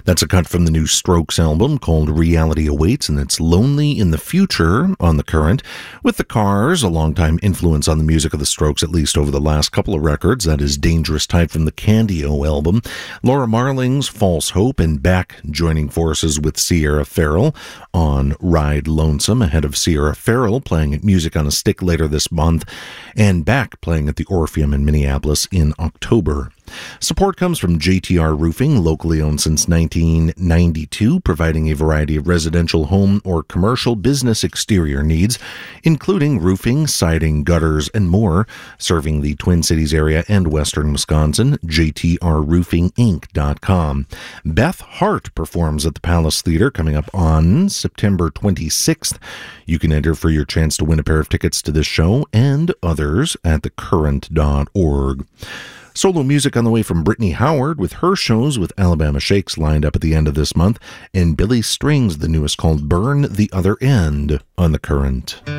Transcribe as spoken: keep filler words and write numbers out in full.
That's a cut from the new Strokes album called Reality Awaits, and it's Lonely in the Future on The Current, with The Cars, a longtime influence on the music of the Strokes, at least over the last couple of records. That is Dangerous Type from the Candio album. Laura Marling's False Hope, and Beck joining forces with Sierra Farrell on Ride Lonesome, ahead of Sierra Farrell playing at Music on a Stick later this month, and Beck playing at the Orpheum in Minneapolis in October. Support comes from J T R Roofing, locally owned since nineteen ninety-two, providing a variety of residential, home, or commercial business exterior needs, including roofing, siding, gutters, and more. Serving the Twin Cities area and western Wisconsin, J T R roofing inc dot com. Beth Hart performs at the Palace Theater coming up on September twenty-sixth. You can enter for your chance to win a pair of tickets to this show and others at the current dot org. Solo music on the way from Brittany Howard, with her shows with Alabama Shakes lined up at the end of this month, and Billy Strings, the newest, called Burn the Other End on The Current.